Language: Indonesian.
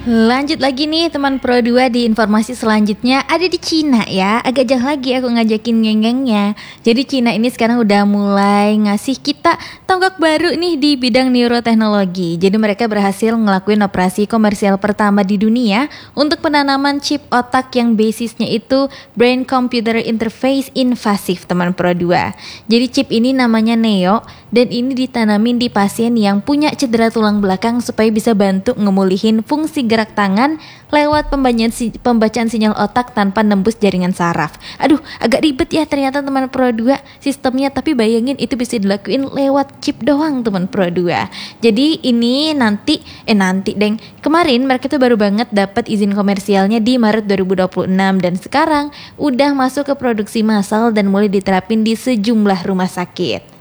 Lanjut lagi nih teman Pro 2 di informasi selanjutnya ada di Cina ya. Agak jauh lagi aku ngajakin ngengengnya. Jadi Cina ini sekarang udah mulai ngasih kita tonggak baru nih di bidang neuroteknologi. Jadi mereka berhasil ngelakuin operasi komersial pertama di dunia untuk penanaman chip otak yang basisnya itu brain computer interface invasif teman Pro 2. Jadi chip ini namanya Neo dan ini ditanamin di pasien yang punya cedera tulang belakang supaya bisa bantu ngemulihin fungsi gerak tangan lewat pembacaan sinyal otak tanpa nembus jaringan saraf. Aduh, agak ribet ya ternyata teman Pro 2 sistemnya, tapi bayangin itu bisa dilakuin lewat chip doang teman Pro 2. Jadi ini nanti deng. Kemarin mereka tuh baru banget dapat izin komersialnya di Maret 2026 dan sekarang udah masuk ke produksi massal dan mulai diterapin di sejumlah rumah sakit.